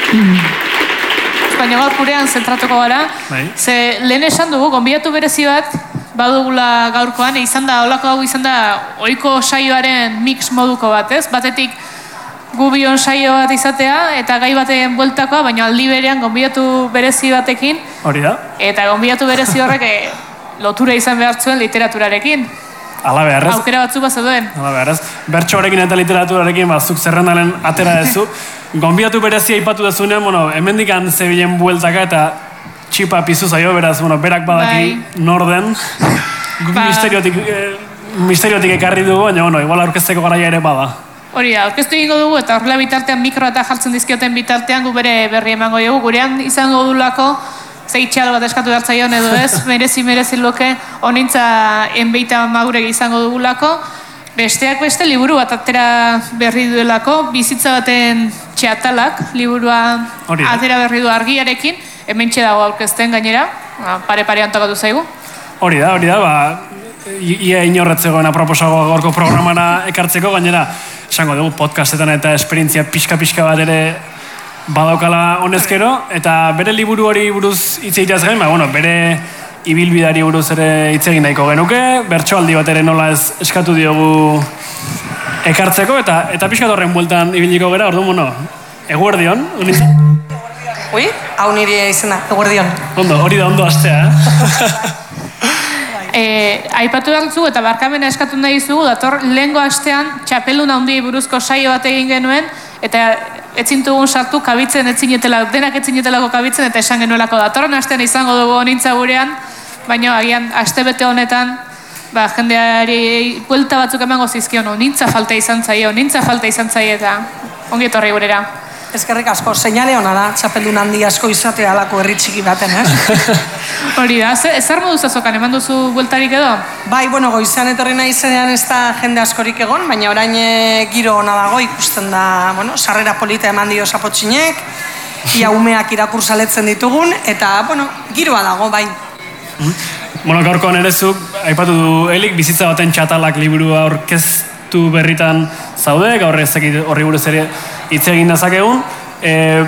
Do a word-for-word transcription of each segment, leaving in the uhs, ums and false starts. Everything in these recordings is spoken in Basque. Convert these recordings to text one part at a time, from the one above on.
Baina gaur gurean zentratuko gara. Ze lehen esan dugu, gonbidatu berezi bat, badugula gaurkoan, izan da, holako hau izan da, ohiko saioaren mix moduko bat, ez? Batetik gu bion saio bat izatea, eta gai baten bueltakoa, baina aldi berean gonbidatu berezi batekin. Hori da. Eta gonbidatu berezi horrek lotura izan behar zuen literaturarekin. Ala beharrez. Aukera batzu bat zeuden. Ala beharrez. Bertxoarekin eta literaturarekin, bazuk zerrendalen atera dezu. Gonbidatu berezia ipatu dezunean, bueno, hemendikan zebilen bueltaka eta txipa pizu zaio, beraz, bueno, berak badaki norden. Misteriotik, misteriotik ekarri dugu, baina, bueno, igual aurkezteko garaia ere bada. Hori da, aurkeztu egingo dugu eta horrela bitartean mikro eta jartzen dizkioten bitartean gu bere berri emango dugu. Gurean izango dulako, zei txalo bat eskatu hartzaion edo ez, merezi merezi loke, honintza enbeita maurek izango dugulako. Besteak beste liburu bat atera berri duelako, bizitza baten txatalak, liburua atera berri du argiarekin, hemen dago aurkezten gainera, pare-pare antokatu zaigu. Hori da, hori da, ba, ia inorretzegoen aproposagoa gorko programara ekartzeko, gainera, esango dugu podcastetan eta esperientzia pixka-pixka bat ere badaukala honezkero, eta bere liburu hori buruz hitz egiteaz gain, ba, bueno, bere ibilbidari buruz ere hitz egin nahiko genuke, bertsoaldi bat ere nola ez eskatu diogu ekartzeko, eta eta pixkat horren bueltan ibiliko gara, orduan, bueno, eguerdion, unitza? Ui, hau nire izena, eguerdion. Ondo, hori da ondo astea, eh? E, aipatu behar zu eta barkamena eskatu nahi zugu, dator lehengo astean txapelun handiei buruzko saio bat egin genuen, eta etzintugun sartu kabitzen etzinetela, denak etzinetelako kabitzen, eta esan genuelako datorren astean izango dugu honintza gurean, baina agian astebete honetan, ba, jendeari buelta batzuk emango zizkion, honintza falta izan zaie, honintza falta izan zaie, eta ongi etorri gurera. Ezkerrik asko, seinale hona da, txapeldun handi asko izatea alako herri txiki baten, eh? Hori da, zer moduz azokan, eman duzu bueltarik edo? Bai, bueno, goizan etorri nahi zenean ez da jende askorik egon, baina orain giro hona dago, ikusten da, bueno, sarrera polita eman dio zapotxinek, ia umeak irakursaletzen ditugun, eta, bueno, giroa dago, bai. Bueno, gaurkoan ere zuk, aipatu du Elik, bizitza baten txatalak liburua aurkeztu berritan zaude, gaur ezekit horri buruz ere hitz egin dezakegun. E,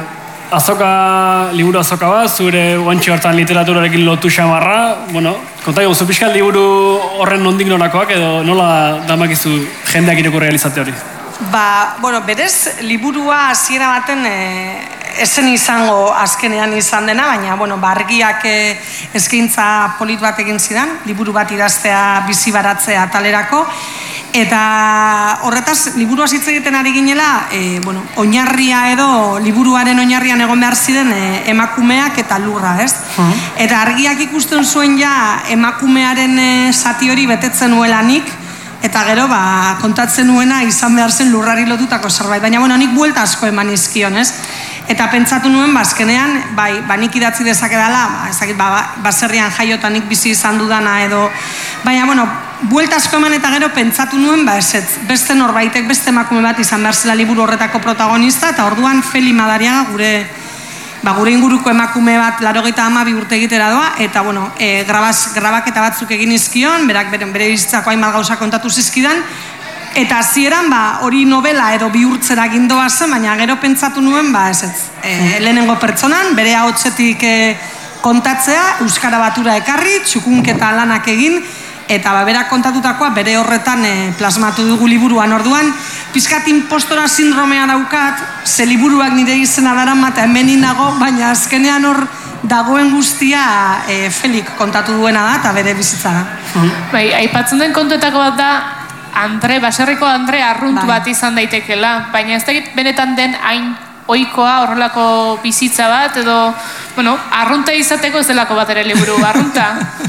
azoka, liburu azoka bat, zure guantxe hortan literaturarekin lotu xamarra, bueno, konta dugu, zu pixka liburu horren nondik norakoak edo nola damakizu jendeak irakurri realizate hori? Ba, bueno, berez, liburua hasiera baten e, esen izango azkenean izan dena, baina, bueno, bargiak e, eskaintza polit bat egin zidan, liburu bat idaztea, bizi baratzea talerako, eta horretaz, liburua hitz egiten ari ginela, e, bueno, oinarria edo, liburuaren oinarrian egon behar ziren e, emakumeak eta lurra, ez? Uh-huh. Eta argiak ikusten zuen ja emakumearen e, zati hori betetzen nuelanik, eta gero, ba, kontatzen nuena izan behar zen lurrari lotutako zerbait. Baina, bueno, nik buelta asko eman izkion, ez? Eta pentsatu nuen, bazkenean, bai, ba, nik idatzi dezakedala, ba, ezakit, ba, baserrian jaiotan nik bizi izan dudana edo, baina, bueno, buelta asko eman eta gero pentsatu nuen, ba, ez, beste norbaitek, beste emakume bat izan behar zela liburu horretako protagonista, eta orduan Feli Madariaga gure, ba, gure inguruko emakume bat laurogeita hamabi urte egitera doa, eta, bueno, e, grabaz, grabaketa batzuk egin izkion, berak bere, bere bizitzako hainbat gauza kontatu zizkidan, eta hasieran ba, hori novela edo bihurtzera gindoa zen, baina gero pentsatu nuen, ba, ez ez, e, lehenengo pertsonan, bere ahotsetik e, kontatzea, euskara batura ekarri, txukunketa lanak egin, eta ba, berak kontatutakoa bere horretan e, plasmatu dugu liburuan. Orduan, pizkat impostora sindromea daukat, ze liburuak nire izena daramata hemenin nago, baina azkenean hor dagoen guztia e, Felik kontatu duena da, eta bere bizitza da. Bai, aipatzen den kontuetako bat da, Andre, baserriko Andre arrunt bai. Bat izan daitekela, baina ez dakit benetan den hain ohikoa horrelako bizitza bat, edo, bueno, arrunta izateko ez delako bat ere liburu, arrunta.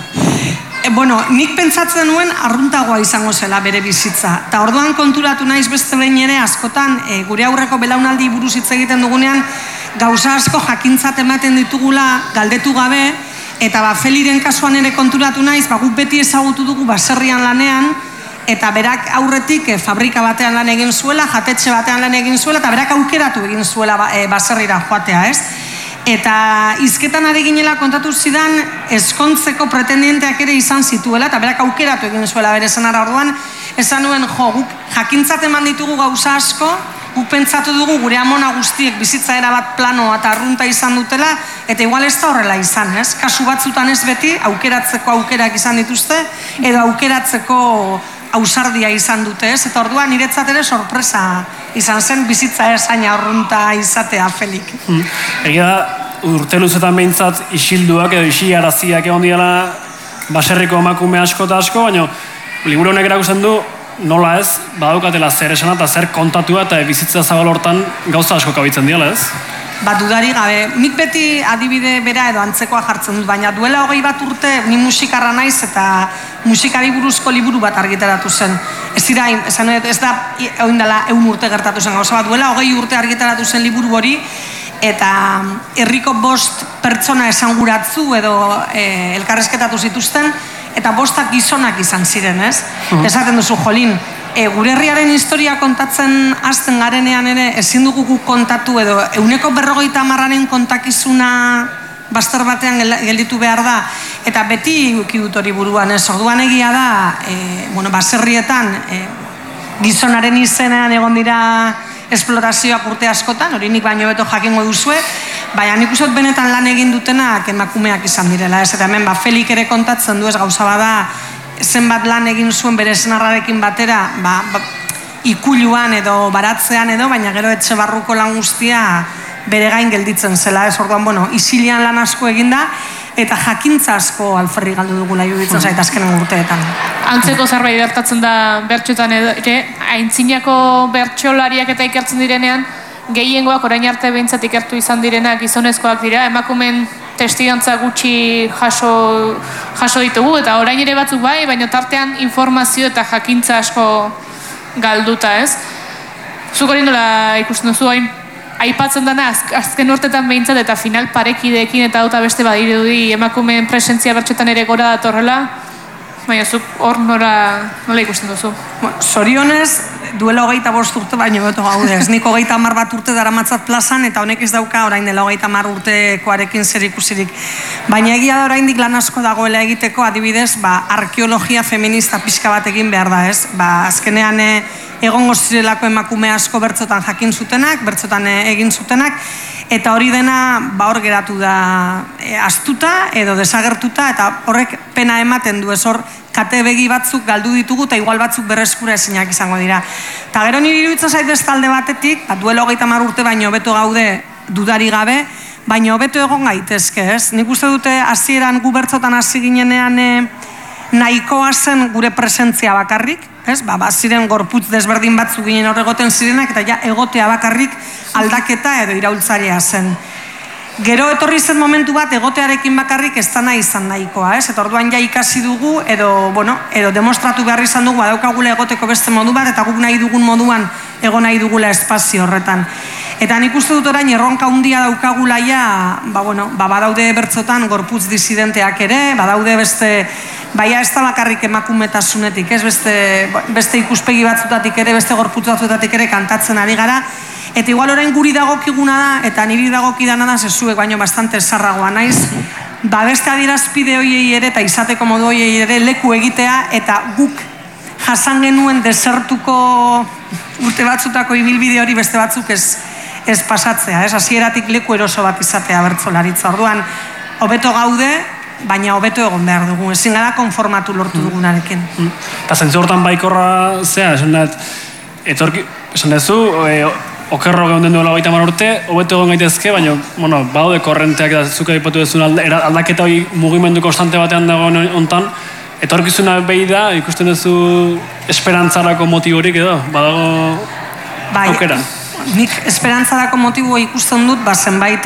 e, bueno, nik pentsatzen nuen arruntagoa izango zela bere bizitza. Eta orduan konturatu naiz beste behin ere askotan, e, gure aurreko belaunaldi buruz hitz egiten dugunean, gauza asko jakintzat ematen ditugula galdetu gabe, eta ba, Feliren kasuan ere konturatu naiz, ba, guk beti ezagutu dugu baserrian lanean, eta berak aurretik e, fabrika batean lan egin zuela, jatetxe batean lan egin zuela, eta berak aukeratu egin zuela ba, e, baserrira joatea, ez? Eta hizketan ari ginela kontatu zidan, ezkontzeko pretendienteak ere izan zituela, eta berak aukeratu egin zuela bere zenara. Orduan, esan nuen, jo, guk jakintzat eman ditugu gauza asko, guk pentsatu dugu gure amona guztiek bizitza erabat planoa eta arrunta izan dutela, eta igual ez da horrela izan, ez? Kasu batzutan ez beti, aukeratzeko aukerak izan dituzte, edo aukeratzeko ausardia izan dute, ez? Eta orduan niretzat ere sorpresa izan zen bizitza esaina arrunta izatea, Felik. Hmm. Egia da, urte luzetan behintzat isilduak edo isiaraziak egon diala baserriko emakume asko eta asko, baina liburu honek erakusten du nola ez, badaukatela zer esana eta zer kontatua eta bizitza zabal hortan gauza asko kabitzen diala, ez? Ba, dudari gabe, nik beti adibide bera edo antzekoa jartzen dut, baina duela hogei bat urte ni musikarra naiz eta musikari buruzko liburu bat argitaratu zen. Ez dira, esan ez da, oin dela eun urte gertatu zen gauza bat, duela hogei urte argitaratu zen liburu hori, eta herriko bost pertsona esanguratzu edo e, elkarrezketatu zituzten, eta bostak gizonak izan ziren, ez? Uh-huh. Esaten duzu, jolin, e, gure herriaren historia kontatzen hasten garenean ere, ezin dugu guk kontatu edo euneko berrogeita hamarraren kontakizuna bazter batean gelditu behar da, eta beti uki dut hori buruan, ez? Orduan egia da, e, bueno, baserrietan, e, gizonaren izenean egon dira esplorazioak urte askotan, hori nik baino beto jakingo duzue, baina nik uste benetan lan egin dutenak emakumeak izan direla, ez? Eta hemen, ba, Felik ere kontatzen du, ez gauza bada, zenbat lan egin zuen bere senarrarekin batera, ba, ba, ikuluan edo baratzean edo, baina gero etxe barruko lan guztia bere gain gelditzen zela, ez? Orduan, bueno, isilian lan asko eginda, eta jakintza asko alferri galdu dugula iruditzen zait azkenen urteetan. Antzeko zerbait gertatzen da bertxotan ere, aintzinako bertxolariak eta ikertzen direnean, gehiengoak orain arte behintzat ikertu izan direnak gizonezkoak dira, emakumen testigantza gutxi jaso, jaso ditugu, eta orain ere batzuk bai, baina tartean informazio eta jakintza asko galduta, ez? Zuk hori nola ikusten duzu, hain aipatzen dana azken urtetan behintzat eta final parekideekin eta auta beste badirudi emakumeen presentzia bertxotan ere gora datorrela, baina zuk hor nola, nola ikusten duzu? Bueno, zorionez, duela hogeita bost urte baino beto gaude, ez nik hogeita hamar bat urte daramatzat plazan eta honek ez dauka orain dela hogeita hamar urtekoarekin zer ikusirik. Baina egia da oraindik lan asko dagoela egiteko, adibidez, ba, arkeologia feminista pixka bat egin behar da, ez? Ba, azkenean e, egongo zirelako emakume asko bertzotan jakin zutenak, bertzotan e, egin zutenak, eta hori dena ba hor geratu da e, astuta edo desagertuta, eta horrek pena ematen du, ez hor kate begi batzuk galdu ditugu eta igual batzuk berreskura ezinak izango dira. Eta gero niri iruditzen zait beste alde batetik, ba, duela hogeita hamar urte baino hobeto gaude dudari gabe, baina hobeto egon gaitezke, ez? Nik uste dute hasieran gu bertzotan hasi ginenean e, nahikoa zen gure presentzia bakarrik, ez? Ba, ba, ziren gorputz desberdin batzuk ginen hor egoten zirenak, eta ja egotea bakarrik aldaketa edo iraultzailea zen. Gero etorri zen momentu bat egotearekin bakarrik ez da nahi izan nahikoa, ez? Eta orduan ja ikasi dugu, edo, bueno, edo demostratu behar izan dugu, badaukagula egoteko beste modu bat, eta guk nahi dugun moduan ego nahi dugula espazio horretan. Eta nik uste dut orain erronka handia daukagula ja, ba, bueno, ba, badaude bertzotan gorputz disidenteak ere, badaude beste, baina ez da bakarrik emakumetasunetik, ez? Beste, beste ikuspegi batzutatik ere, beste gorputz batzutatik ere kantatzen ari gara, eta igual orain guri dagokiguna da, eta niri dagokidana da, zezuek baino bastante zarragoa naiz, ba beste adierazpide hoiei ere, eta izateko modu hoiei ere leku egitea, eta guk jasan genuen desertuko urte batzutako ibilbide hori beste batzuk ez, ez pasatzea, ez? Hasieratik leku eroso bat izatea bertsolaritza. Orduan, hobeto gaude, baina hobeto egon behar dugu, ezin gara konformatu lortu dugunarekin. Eta zentzu hortan baikorra, zea, esan dut, etorki, esan duzu, e, okerro geunden duela hogeita hamar urte, hobeto egon gaitezke, baina, bueno, badaude korrenteak eta zuka ipatu duzun aldaketa hori mugimendu konstante batean dago hontan, etorkizuna behi da, ikusten duzu esperantzarako motiborik edo, badago bai, aukera. Nik esperantzarako motibo ikusten dut, ba, zenbait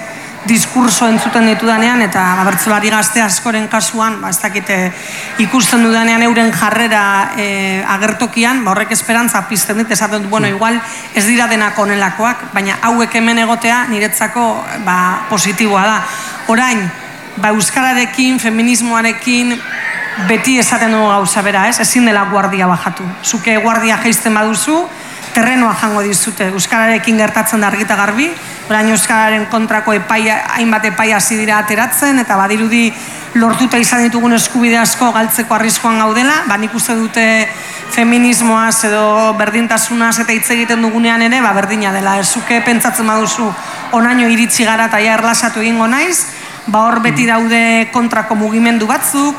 diskurso entzuten ditudanean, eta bertsolari gazte askoren kasuan, ba, ez dakite ikusten dudanean euren jarrera e, agertokian, ba, horrek esperantza pizten dit, esaten dut, bueno, igual ez dira denak onelakoak, baina hauek hemen egotea niretzako ba, positiboa da. Orain, ba, euskararekin, feminismoarekin, beti esaten dugu gauza bera, ez? Ezin dela guardia bajatu. Zuke guardia jaisten baduzu, terrenoa jango dizute. Euskararekin gertatzen da argita garbi, orain euskararen kontrako epaia, hainbat epai hasi dira ateratzen, eta badirudi lortuta izan ditugun eskubide asko galtzeko arriskoan gaudela, ba nik uste dute feminismoaz edo berdintasunaz eta hitz egiten dugunean ere, ba berdina dela, ezuke pentsatzen baduzu onaino iritsi gara eta ja erlasatu egingo naiz, ba hor beti daude kontrako mugimendu batzuk,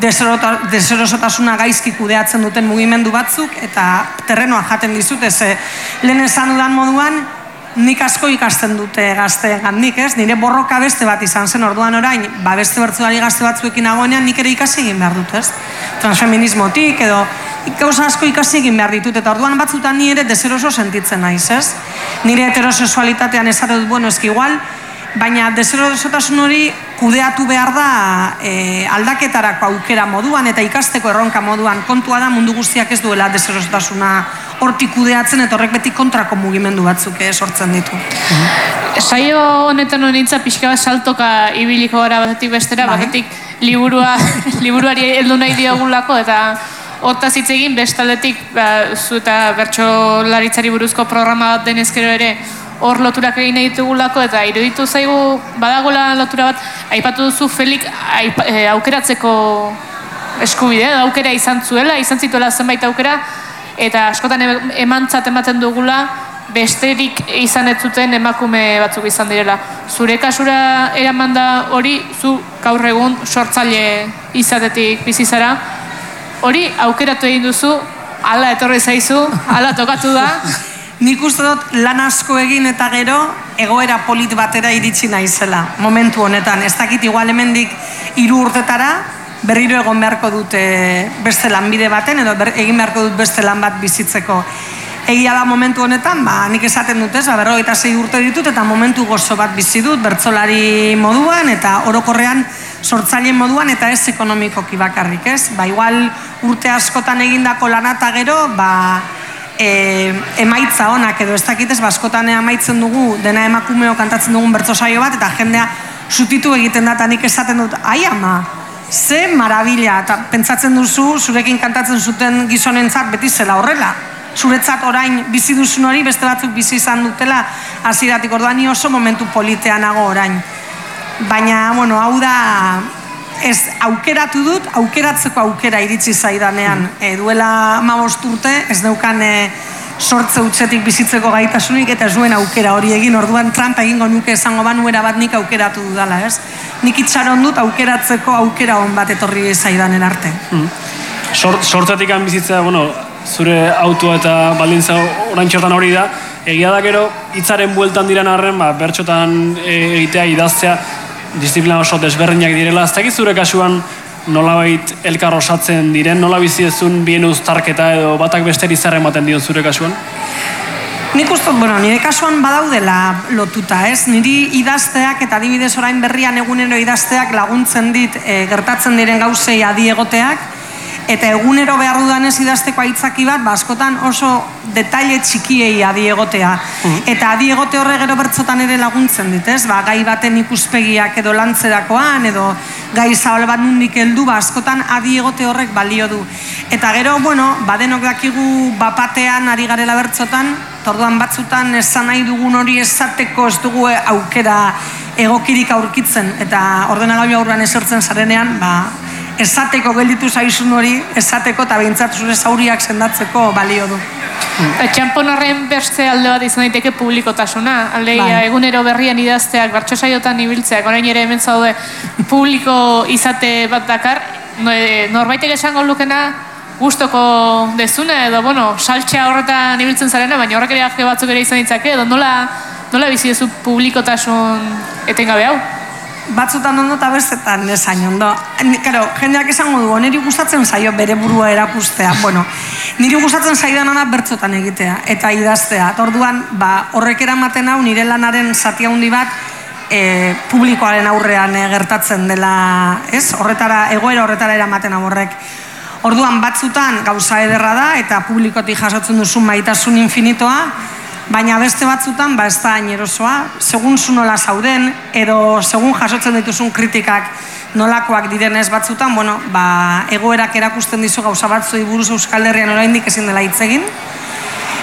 deserosotasuna gaizki kudeatzen duten mugimendu batzuk, eta terrenoa jaten dizut, ez lehen esan dudan moduan, nik asko ikasten dute gazteengandik, ez? Nire borroka beste bat izan zen orduan orain, ba beste bertsolari gazte batzuekin nagoenean nik ere ikasi egin behar dut, ez? Transfeminismotik edo gauza asko ikasi egin behar ditut, eta orduan batzutan ni ere deseroso sentitzen naiz, ez? Nire heterosexualitatean esate dut, bueno, eski igual, baina deserosotasun hori kudeatu behar da e, aldaketarako aukera moduan eta ikasteko erronka moduan. Kontua da mundu guztiak ez duela deserosotasuna hortik kudeatzen eta horrek beti kontrako mugimendu batzuk eh, sortzen ditu. Mm-hmm. Saio honetan honitza pixka bat saltoka ibiliko gara batetik bestera, bai. Batetik liburua, liburuari heldu nahi diogulako eta hortaz hitz egin bestaldetik ba, zu eta bertsolaritzari buruzko programa bat denezkero ere hor loturak egin ditugulako eta iruditu zaigu badagoela lotura bat, aipatu duzu Felik aipa, e, aukeratzeko eskubidea, aukera izan zuela, izan zituela zenbait aukera, eta askotan emantzat ematen dugula besterik izan ez zuten emakume batzuk izan direla. Zure kasura eraman da hori, zu gaur egun sortzaile izatetik bizi zara, hori aukeratu egin duzu, hala etorri zaizu, hala tokatu da. Nik uste dut lan asko egin eta gero egoera polit batera iritsi naizela, momentu honetan. Ez dakit igual hemendik hiru urtetara berriro egon beharko dute beste lanbide baten edo ber, egin beharko dut beste lan bat bizitzeko. Egia da momentu honetan, ba, nik esaten dut ez, ba, berrogeita sei urte ditut eta momentu gozo bat bizi dut, bertsolari moduan eta orokorrean sortzaileen moduan eta ez ekonomikoki bakarrik, ez? Ba, igual urte askotan egindako lanata gero, ba, E, emaitza onak edo ez dakitez baskotan amaitzen dugu dena emakumeo kantatzen dugun bertso saio bat eta jendea sutitu egiten da eta nik esaten dut ai ama, ze marabila eta pentsatzen duzu zurekin kantatzen zuten gizonentzat beti zela horrela zuretzat orain bizi duzun hori beste batzuk bizi izan dutela hasieratik orduan ni oso momentu politean nago orain baina bueno hau da ez aukeratu dut, aukeratzeko aukera iritsi zaidanean. E, duela hamabost urte, ez neukan e, sortze utzetik bizitzeko gaitasunik eta ez duen aukera hori egin, orduan trampa egingo nuke esango banuera bat nik aukeratu dudala, ez? Nik itxaron dut aukeratzeko aukera hon bat etorri zaidanen arte. Mm. Sort, sortzetik bizitza, bueno, zure autua eta baldintza orantxotan hori da, egia da gero, hitzaren bueltan diren arren, ba, bertxotan e, egitea, idaztea, disiplina oso desberdinak direla, ez dakit zure kasuan nolabait elkar osatzen diren, nola bizi ezun bien uztarketa edo batak besteri zer ematen dion zure kasuan? Nik uste, bueno, nire kasuan badaudela lotuta, ez? Niri idazteak eta adibidez orain berrian egunero idazteak laguntzen dit e, gertatzen diren gauzei adi egoteak, eta egunero behar dudanez idazteko aitzaki bat, ba, askotan oso detaile txikiei adi egotea. Mm. Eta adi egote horre gero bertzotan ere laguntzen dit, ez? Ba, gai baten ikuspegiak edo lantzerakoan, edo gai zabal bat nundik heldu, ba, askotan adi egote horrek balio du. Eta gero, bueno, badenok dakigu bapatean ari garela bertzotan, orduan batzutan esan nahi dugun hori esateko ez dugu aukera egokirik aurkitzen, eta ordenagailu aurrean esertzen zarenean, ba, esateko gelditu zaizun hori, esateko eta behintzat zure zauriak sendatzeko balio du. Txampon horren beste alde bat izan daiteke publikotasuna. Aldeia, bai. Egunero berrian idazteak, bertso saiotan ibiltzeak, orain ere hemen zaude publiko izate bat dakar, norbaitek esango lukena gustoko dezuna, edo, bueno, saltxea horretan ibiltzen zarena, baina horrek ere batzuk ere izan ditzake, edo nola, nola bizi duzu publikotasun etengabe hau? Batzutan ondo eta bestetan esain ondo. Karo, jendeak esango du, niri gustatzen zaio bere burua erakustea. Bueno, niri gustatzen zaidan ona bertzotan egitea eta idaztea. Orduan, ba, horrek eramaten hau nire lanaren zati handi bat e, publikoaren aurrean e, gertatzen dela, ez? Horretara, egoera horretara eramaten hau horrek. Orduan, batzutan gauza ederra da eta publikotik jasotzen duzun maitasun infinitoa, baina beste batzutan, ba, ez da hain erosoa, segun zu nola zauden, edo segun jasotzen dituzun kritikak nolakoak direnez batzutan, bueno, ba, egoerak erakusten dizu gauza batzui buruz Euskal Herrian oraindik ezin dela hitz egin.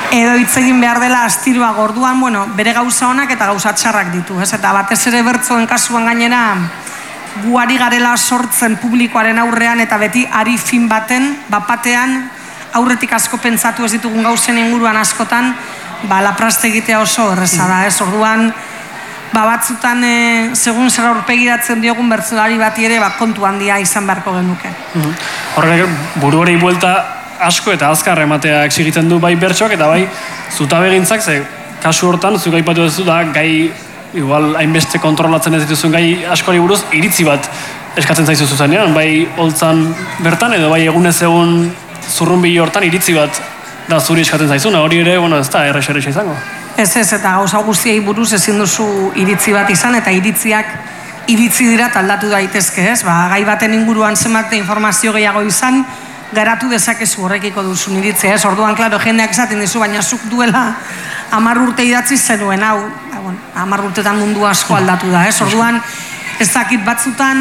edo hitz egin behar dela astirua gorduan, bueno, bere gauza honak eta gauza txarrak ditu, ez? Eta batez ere bertzoen kasuan gainera, guari garela sortzen publikoaren aurrean eta beti ari fin baten, bapatean, aurretik asko pentsatu ez ditugun gauzen inguruan askotan, ba, lapraste egitea oso erreza da, ez? Orduan, ba, batzutan, e, segun zer aurpegiratzen diogun bertsolari bati ere, ba, kontu handia izan beharko genuke. Horrek, buru hori buelta asko eta azkar ematea exigitzen du bai bertsoak eta bai zutabegintzak, ze kasu hortan, zuk aipatu duzu da, gai, igual, hainbeste kontrolatzen ez dituzun gai askori buruz, iritzi bat eskatzen zaizu zuzenean, bai holtzan bertan edo bai egunez egun zurrunbilo hortan iritzi bat da zuri eskatzen zaizuna, hori ere, bueno, ez da, errex-errexa izango. Ez ez, eta gauza guztiei buruz ezin duzu iritzi bat izan, eta iritziak iritzi dira aldatu daitezke, ez? Ba, gai baten inguruan zenbat informazio gehiago izan, garatu dezakezu horrekiko duzun iritzia, ez? Orduan, klaro, jendeak esaten dizu, baina zuk duela hamar urte idatzi zenuen, hau, ba, bueno, hamar urtetan mundu asko aldatu da, ez? Orduan, ez dakit batzutan,